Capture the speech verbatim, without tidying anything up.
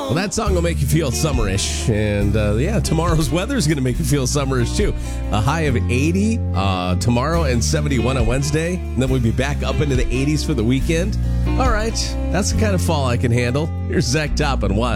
Well, that song will make you feel summerish. And uh, yeah, tomorrow's weather is going to make you feel summerish too. A high of eighty uh, tomorrow and seventy-one on Wednesday. And then we'll be back up into the eighties for the weekend. All right, that's the kind of fall I can handle. Here's Zach Top and Wild.